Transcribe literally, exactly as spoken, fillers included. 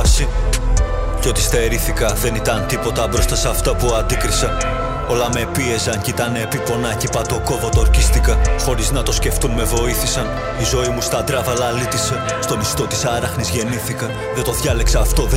ακρόαση. Κι ό,τι στερήθηκα δεν ήταν τίποτα μπροστά σε αυτά που αντίκρισα. Όλα με πίεζαν κι ήταν επίπονά κι πατοκόβο το ορκίστηκα. Χωρίς να το σκεφτούν με βοήθησαν. Η ζωή μου στα ντράβαλα λύτησε. Στον ιστό της αράχνης γεννήθηκα. Δεν το διάλεξα αυτό.